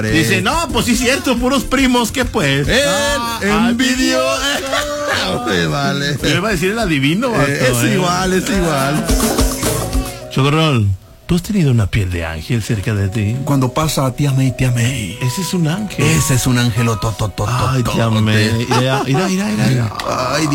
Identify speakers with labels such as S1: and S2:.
S1: señores.
S2: Dice, no, pues sí es cierto, puros primos, ¿qué pues?
S1: Envidioso. Vale.
S2: Yo iba a decir el adivino.
S1: Es igual.
S2: Chocorrol, ¿tú has tenido una piel de ángel cerca de ti?
S1: Cuando pasa, te amé.
S2: Ese es un ángel.
S1: Ese es un ángel.
S2: Ay, te amé. Mira.
S1: Ay,